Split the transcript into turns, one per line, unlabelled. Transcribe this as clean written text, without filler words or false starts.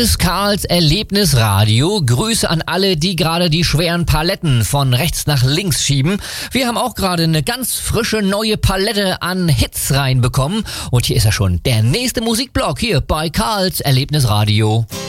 ist Karls Erlebnisradio. Grüße an alle, die gerade die schweren Paletten von rechts nach links schieben. Wir haben auch gerade eine ganz frische neue Palette an Hits reinbekommen. Und hier ist er schon, der nächste Musikblock hier bei Karls Erlebnisradio.